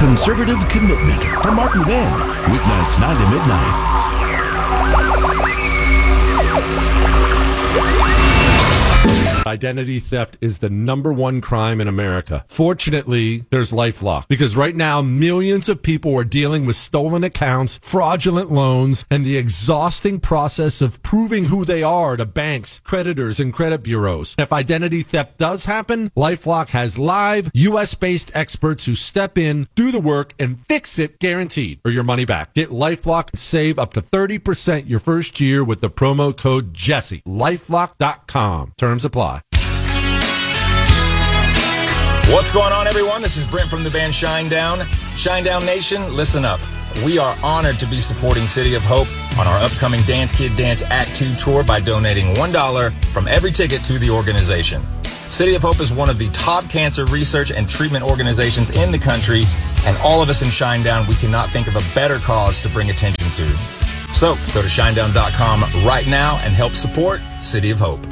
conservative commitment. From Mark Levin, weeknights 9 to midnight. Identity theft is the number one crime in America. Fortunately, there's LifeLock, because right now millions of people are dealing with stolen accounts, fraudulent loans, and the exhausting process of proving who they are to banks, creditors, and credit bureaus. If identity theft does happen, LifeLock has live U.S.-based experts who step in, do the work, and fix it guaranteed, or your money back. Get LifeLock and save up to 30% your first year with the promo code Jesse. LifeLock.com. Terms apply. What's going on, everyone? This is Brent from the band Shinedown. Shinedown Nation, listen up. We are honored to be supporting City of Hope on our upcoming Dance Kid Dance Act 2 tour by donating $1 from every ticket to the organization. City of Hope is one of the top cancer research and treatment organizations in the country, and all of us in Shinedown, we cannot think of a better cause to bring attention to. So go to shinedown.com right now and help support City of Hope.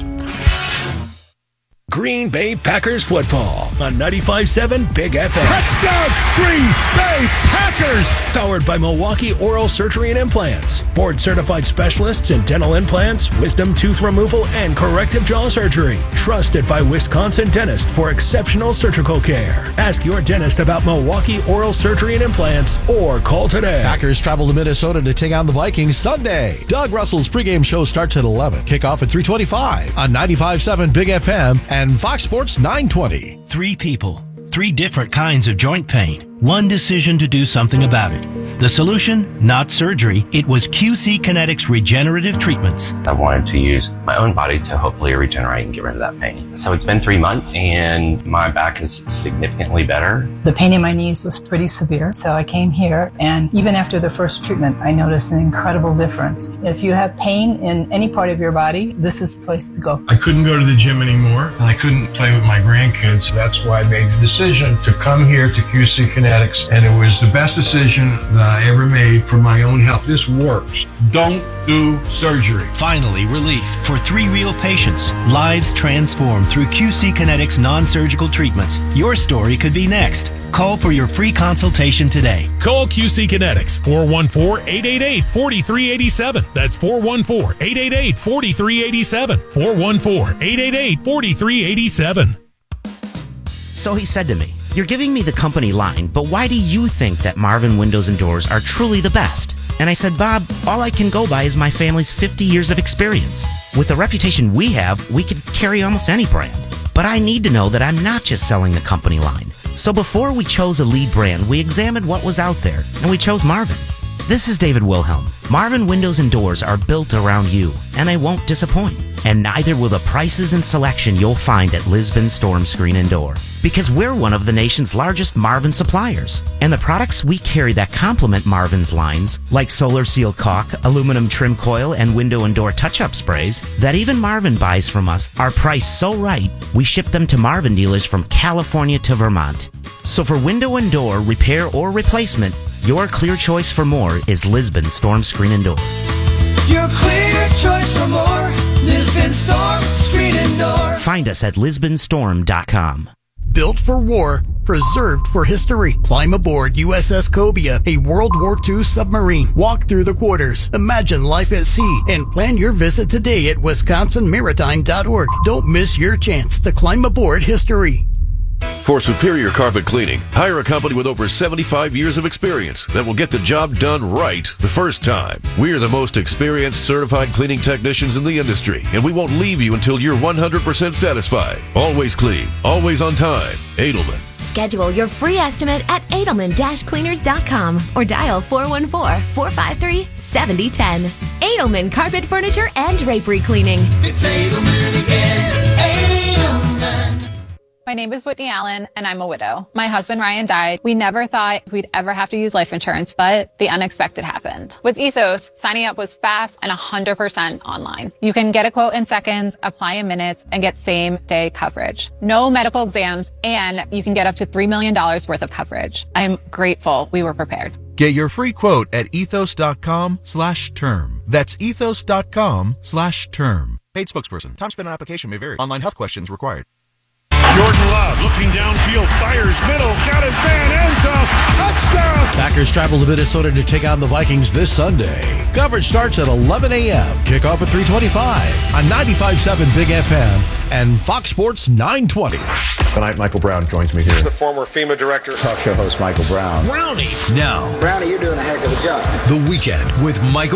Green Bay Packers football on 95.7 Big FM. Touchdown, Green Bay Packers! Powered by Milwaukee Oral Surgery and Implants. Board certified specialists in dental implants, wisdom tooth removal, and corrective jaw surgery. Trusted by Wisconsin dentists for exceptional surgical care. Ask your dentist about Milwaukee Oral Surgery and Implants or call today. Packers travel to Minnesota to take on the Vikings Sunday. Doug Russell's pregame show starts at 11. Kickoff at 3:25 on 95.7 Big FM and Fox Sports 920. 3 people, 3 different kinds of joint pain. One decision to do something about it. The solution, not surgery. It was QC Kinetics regenerative treatments. I wanted to use my own body to hopefully regenerate and get rid of that pain. So it's been 3 months and my back is significantly better. The pain in my knees was pretty severe, so I came here, and even after the first treatment, I noticed an incredible difference. If you have pain in any part of your body, this is the place to go. I couldn't go to the gym anymore, and I couldn't play with my grandkids. That's why I made the decision to come here to QC Kinetics, and it was the best decision that I ever made for my own health. This works. Don't do surgery. Finally, relief for 3 real patients. Lives transformed through QC Kinetics non-surgical treatments. Your story could be next. Call for your free consultation today. Call QC Kinetics, 414-888-4387. That's 414-888-4387. 414-888-4387. So he said to me, "You're giving me the company line, but why do you think that Marvin Windows and Doors are truly the best?" And I said, "Bob, all I can go by is my family's 50 years of experience. With the reputation we have, we could carry almost any brand. But I need to know that I'm not just selling the company line. So before we chose a lead brand, we examined what was out there, and we chose Marvin." This is David Wilhelm. Marvin Windows and Doors are built around you, and they won't disappoint. And neither will the prices and selection you'll find at Lisbon Storm Screen and Door. Because we're one of the nation's largest Marvin suppliers. And the products we carry that complement Marvin's lines, like Solar Seal caulk, aluminum trim coil, and window and door touch-up sprays, that even Marvin buys from us, are priced so right, we ship them to Marvin dealers from California to Vermont. So for window and door repair or replacement, your clear choice for more is Lisbon Storm Screen and Door. Your clear choice for more, Lisbon Storm Screen and Door. Find us at lisbonstorm.com. Built for war, preserved for history. Climb aboard USS Cobia, a World War II submarine. Walk through the quarters, imagine life at sea, and plan your visit today at wisconsinmaritime.org. Don't miss your chance to climb aboard history. For superior carpet cleaning, hire a company with over 75 years of experience that will get the job done right the first time. We're the most experienced certified cleaning technicians in the industry, and we won't leave you until you're 100% satisfied. Always clean, always on time. Edelman. Schedule your free estimate at edelman-cleaners.com or dial 414-453-7010. Edelman Carpet Furniture and Drapery Cleaning. It's Edelman again. Edelman. My name is Whitney Allen, and I'm a widow. My husband, Ryan, died. We never thought we'd ever have to use life insurance, but the unexpected happened. With Ethos, signing up was fast and 100% online. You can get a quote in seconds, apply in minutes, and get same-day coverage. No medical exams, and you can get up to $3 million worth of coverage. I'm grateful we were prepared. Get your free quote at ethos.com/term. That's ethos.com/term. Paid spokesperson. Time spent on application may vary. Online health questions required. Jordan Love looking downfield, fires middle, got his man, ends up, Touchdown! Packers travel to Minnesota to take on the Vikings this Sunday. Coverage starts at 11 a.m. Kickoff at 3:25 on 95.7 Big FM and Fox Sports 920. Tonight, Michael Brown joins me here. This is the former FEMA director. Talk show host Michael Brown. Brownie. Now. Brownie, you're doing a heck of a job. The Weekend with Michael